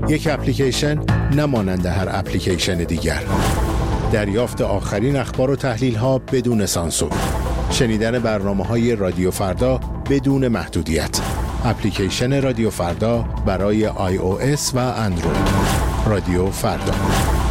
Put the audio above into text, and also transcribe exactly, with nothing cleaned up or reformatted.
یک اپلیکیشن نمانند هر اپلیکیشن دیگر. دریافت آخرین اخبار و تحلیل‌ها بدون سانسور. شنیدن برنامه‌های رادیو فردا بدون محدودیت. اپلیکیشن رادیو فردا برای آی او اس و اندروید. رادیو فردا.